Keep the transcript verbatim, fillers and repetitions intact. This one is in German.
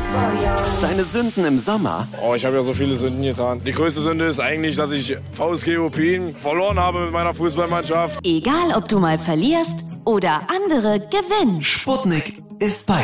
Deine Sünden im Sommer? Oh, ich habe ja so viele Sünden getan. Die größte Sünde ist eigentlich, dass ich V S G Opin verloren habe mit meiner Fußballmannschaft. Egal, ob du mal verlierst oder andere gewinnen. Sputnik ist bei